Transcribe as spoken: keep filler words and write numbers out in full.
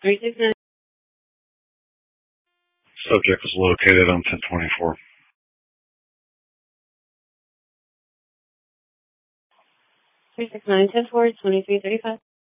three six nine. Subject was located on ten twenty-four. three six nine ten four twenty three thirty five.